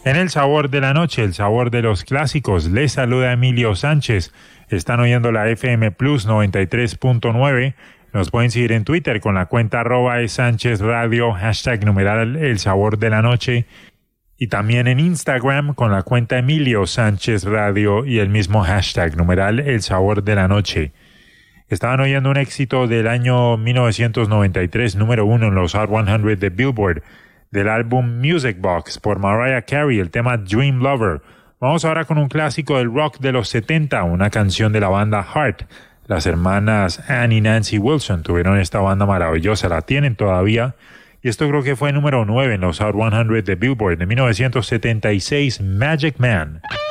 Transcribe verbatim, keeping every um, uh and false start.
En el sabor de la noche, el sabor de los clásicos, les saluda Emilio Sánchez. Están oyendo la F M Plus noventa y tres punto nueve. Nos pueden seguir en Twitter con la cuenta arroba es Sánchez Radio, hashtag numeral el sabor de la noche. Y también en Instagram con la cuenta Emilio Sánchez Radio y el mismo hashtag numeral el sabor de la noche. Estaban oyendo un éxito del año mil novecientos noventa y tres, número uno en los Hot cien de Billboard, del álbum Music Box por Mariah Carey, el tema Dream Lover. Vamos ahora con un clásico del rock de los setenta, una canción de la banda Heart. Las hermanas Ann y Nancy Wilson tuvieron esta banda maravillosa, la tienen todavía, y esto creo que fue número nueve en los Hot cien de Billboard de mil novecientos setenta y seis, Magic Man.